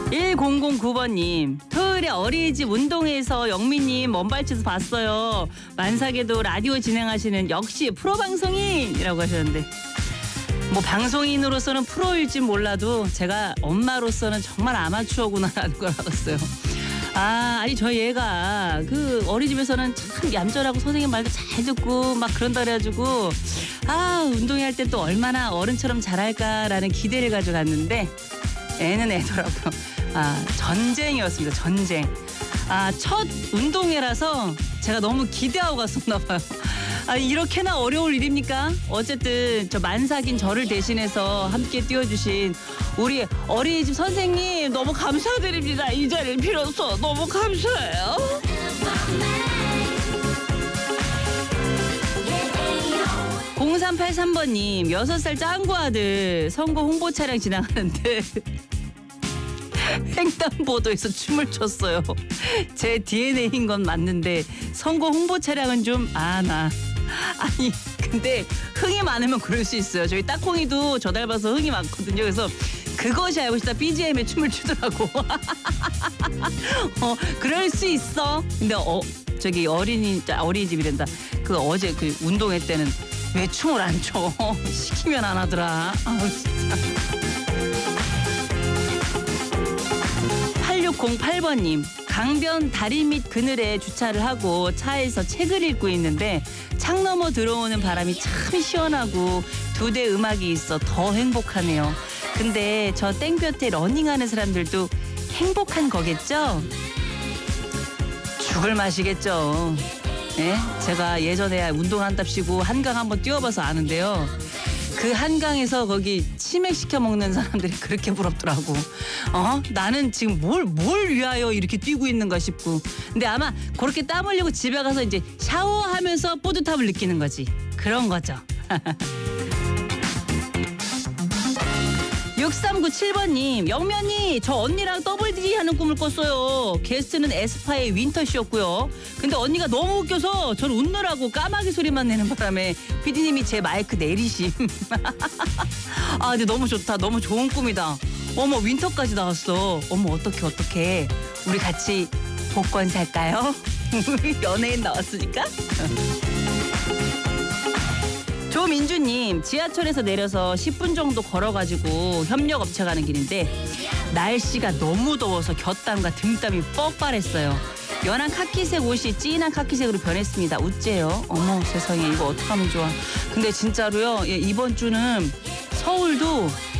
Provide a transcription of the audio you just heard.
1009번님, 토요일에 어린이집 운동회에서 영미님 먼발치에서 봤어요. 만삭에도 라디오 진행하시는 역시 프로방송인이라고 하셨는데, 뭐 방송인으로서는 프로일진 몰라도 제가 엄마로서는 정말 아마추어구나라는 걸 알았어요. 아니 저 얘가 그 어린이집에서는 참 얌전하고 선생님 말도 잘 듣고 막 그런다 그래가지고 운동회 할 때 또 얼마나 어른처럼 잘할까라는 기대를 가지고 갔는데 애는 애더라고요. 전쟁이었습니다. 전쟁. 첫 운동회라서 제가 너무 기대하고 갔었나 봐요. 이렇게나 어려울 일입니까? 어쨌든 저 만삭인 저를 대신해서 함께 띄워주신 우리 어린이집 선생님 너무 감사드립니다. 이 자리를 빌어서 너무 감사해요. 0383번님, 6살 짱구 아들 선거 홍보 차량 지나가는데 횡단보도에서 춤을 췄어요. 제 DNA인 건 맞는데 선거 홍보 차량은 좀 아니 근데 흥이 많으면 그럴 수 있어요. 저희 딱콩이도 저 닮아서 흥이 많거든요. 그래서 그것이 알고 싶다 BGM에 춤을 추더라고. 그럴 수 있어. 근데 저기 어린이집이란다. 그 어제 그 운동회 때는 왜 춤을 안 춰? 시키면 안 하더라. 진짜. 8608번님, 강변 다리 밑 그늘에 주차를 하고 차에서 책을 읽고 있는데 창 너머 들어오는 바람이 참 시원하고 2대 음악이 있어 더 행복하네요. 근데 저 땡볕에 러닝하는 사람들도 행복한 거겠죠? 죽을 맛이겠죠. 예? 제가 예전에 운동한답시고 한강 한번 뛰어봐서 아는데요. 그 한강에서 거기 치맥시켜 먹는 사람들이 그렇게 부럽더라고. 나는 지금 뭘 위하여 이렇게 뛰고 있는가 싶고. 근데 아마 그렇게 땀 흘리고 집에 가서 이제 샤워하면서 뿌듯함을 느끼는 거지. 그런 거죠. 6397번님, 영면이 저 언니랑 더블DD 하는 꿈을 꿨어요. 게스트는 에스파의 윈터씨였고요. 근데 언니가 너무 웃겨서 전 웃느라고 까마귀 소리만 내는 바람에 PD님이 제 마이크 내리심. 근데 너무 좋다. 너무 좋은 꿈이다. 어머, 윈터까지 나왔어. 어머, 어떡해. 우리 같이 복권 살까요? 연예인 나왔으니까. 조민주님, 지하철에서 내려서 10분 정도 걸어가지고 협력업체 가는 길인데 날씨가 너무 더워서 곁땀과 등땀이 뻑발했어요. 연한 카키색 옷이 진한 카키색으로 변했습니다. 우째요. 어머 세상에, 이거 어떡하면 좋아. 근데 진짜로요, 이번 주는 서울도